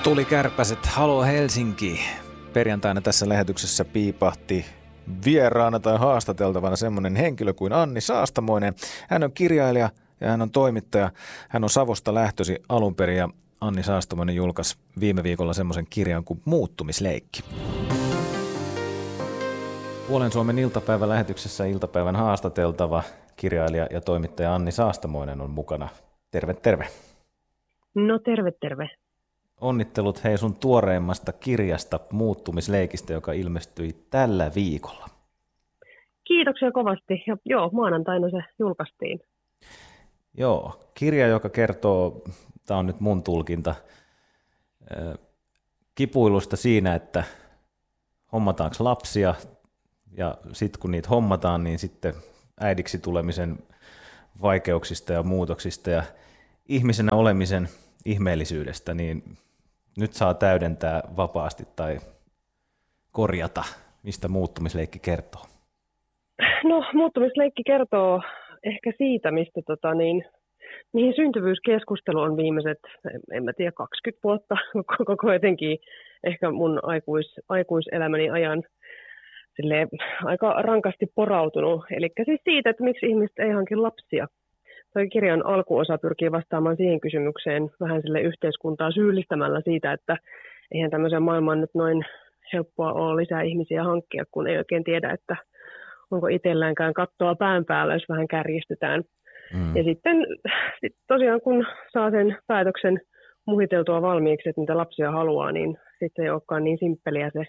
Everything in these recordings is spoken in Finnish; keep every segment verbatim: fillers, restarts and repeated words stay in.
Tuli Kärpäset, Halo Helsinki. Perjantaina tässä lähetyksessä piipahti vieraana tai haastateltavana semmoinen henkilö kuin Anni Saastamoinen. Hän on kirjailija ja hän on toimittaja. Hän on Savosta lähtösi alun perin ja Anni Saastamoinen julkaisi viime viikolla semmoisen kirjan kuin Muuttumisleikki. Puolen Suomen iltapäivän lähetyksessä iltapäivän haastateltava kirjailija ja toimittaja Anni Saastamoinen on mukana. Terve, terve. No terve, terve. Onnittelut hei sun tuoreimmasta kirjasta Muuttumisleikistä, joka ilmestyi tällä viikolla. Kiitoksia kovasti. Ja joo, maanantaina se julkaistiin. Joo, kirja, joka kertoo, tämä on nyt mun tulkinta, kipuilusta siinä, että hommataanko lapsia ja sitten kun niitä hommataan, niin sitten äidiksi tulemisen vaikeuksista ja muutoksista ja ihmisenä olemisen ihmeellisyydestä, niin nyt saa täydentää vapaasti tai korjata, mistä Muuttumisleikki kertoo. No, Muuttumisleikki kertoo ehkä siitä, mistä tota, niin, mihin syntyvyyskeskustelu on viimeiset, en mä tiedä, kaksikymmentä vuotta, koko etenkin ehkä mun aikuis, aikuiselämäni ajan silleen, aika rankasti porautunut. Eli siis siitä, että miksi ihmiset ei hankin lapsia. Toi kirjan alkuosa pyrkii vastaamaan siihen kysymykseen vähän sille yhteiskuntaa syyllistämällä siitä, että eihän tämmöisen maailman nyt noin helppoa ole lisää ihmisiä hankkia, kun ei oikein tiedä, että onko itselläänkään kattoa pään päällä, jos vähän kärjistytään. Mm. Ja sitten sit tosiaan kun saa sen päätöksen muhiteltua valmiiksi, että mitä lapsia haluaa, niin sitten ei olekaan niin simppeliä se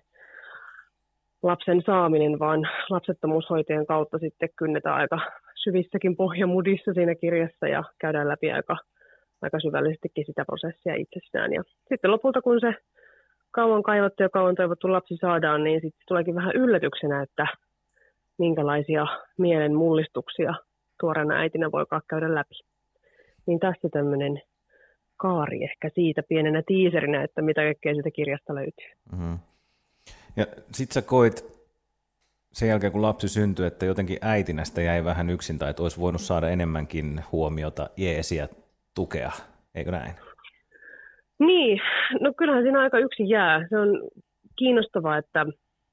lapsen saaminen, vaan lapsettomuushoitojen kautta sitten kynnetään aika syvissäkin pohjamudissa siinä kirjassa ja käydään läpi aika, aika syvällisestikin sitä prosessia itsessään. Ja sitten lopulta, kun se kauan kaivattu ja kauan toivottu lapsi saadaan, niin sitten tuleekin vähän yllätyksenä, että minkälaisia mielen mullistuksia tuoreena äitinä voikaan käydä läpi. Niin tässä tämmöinen kaari ehkä siitä pienenä tiiserinä, että mitä kaikkea siitä kirjasta löytyy. Mm-hmm. Ja sit sä koit sen jälkeen, kun lapsi syntyi, että jotenkin äitinä sitä jäi vähän yksin tai että olisi voinut saada enemmänkin huomiota, jeesiä, tukea, eikö näin? Niin, no kyllähän siinä aika yksin jää. Se on kiinnostavaa, että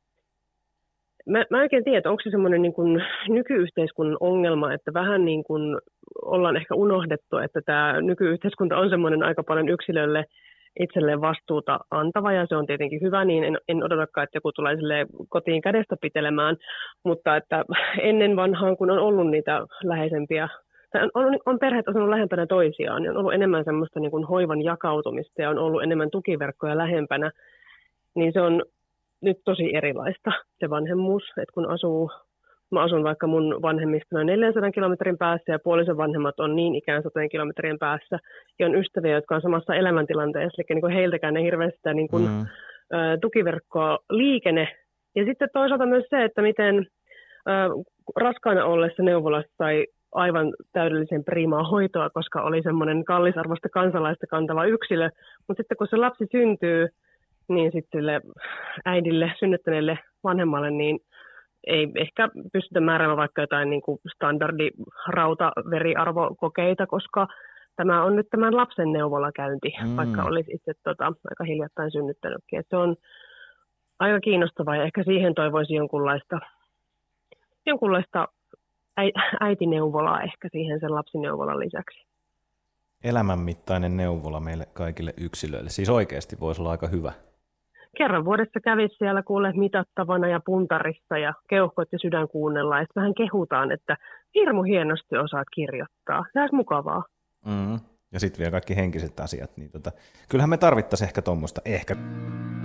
mä, mä oikein tiedän, onko se semmoinen niin kuin nykyyhteiskunnan ongelma, että vähän niin kuin ollaan ehkä unohdettu, että tämä nykyyhteiskunta on semmoinen aika paljon yksilölle itselleen vastuuta antava, ja se on tietenkin hyvä, niin en, en odotakaan, että joku tulee kotiin kädestä pitelemään, mutta että ennen vanhaan, kun on ollut niitä läheisempiä, tai on, on, on perheet on ollut lähempänä toisiaan, niin on ollut enemmän semmoista niin kuin hoivan jakautumista, ja on ollut enemmän tukiverkkoja lähempänä, niin se on nyt tosi erilaista se vanhemmuus, että kun asuu, mä asun vaikka mun vanhemmista noin neljänsadan kilometrin päässä ja puolison vanhemmat on niin ikään satojen kilometrien päässä ja on ystäviä, jotka on samassa elämäntilanteessa, eli niin kuin heiltäkään ei hirveästi sitä niin kuin, mm. ä, tukiverkkoa liikene. Ja sitten toisaalta myös se, että miten ä, raskaana ollessa neuvolassa sai aivan täydellisen priimaa hoitoa, koska oli semmoinen kallisarvoista kansalaista kantava yksilö, mutta sitten kun se lapsi syntyy, niin sitten sille äidille, synnyttäneelle vanhemmalle, niin ei ehkä pystytä määräämään vaikka jotain niin kuin standardi rautaveriarvokokeita, koska tämä on nyt tämän lapsen neuvolakäynti, mm. vaikka olisi itse tota, aika hiljattain synnyttänytkin. Et se on aika kiinnostavaa ja ehkä siihen toivoisi jonkunlaista, jonkunlaista äitineuvolaa ehkä siihen sen lapsineuvolan lisäksi. Elämänmittainen neuvola meille kaikille yksilöille. Siis oikeasti voisi olla aika hyvä. Kerran vuodessa kävisi siellä kuule mitattavana ja puntarissa ja keuhkot ja sydän kuunnellaan. Ja vähän kehutaan, että hirmu hienosti osaat kirjoittaa. Se olisi mukavaa. Mm. Ja sitten vielä kaikki henkiset asiat. Niin tota, kyllähän me tarvittaisiin ehkä tuommoista. Ehkä.